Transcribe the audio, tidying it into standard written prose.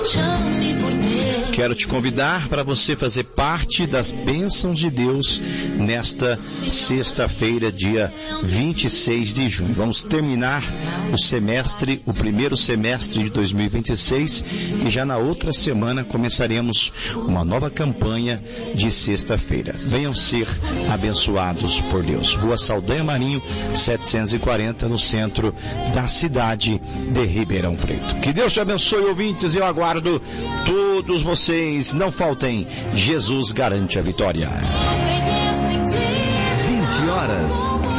Quero te convidar para você fazer parte das bênçãos de Deus nesta sexta-feira, dia 26 de junho. Vamos terminar o primeiro semestre de 2026 e já na outra semana começaremos uma nova campanha de sexta-feira. Venham ser abençoados por Deus. Rua Saldanha Marinho, 740, no centro da cidade de Ribeirão Preto. Que Deus te abençoe, ouvintes, e eu aguardo todos vocês. Não faltem, Jesus garante a vitória. 20 horas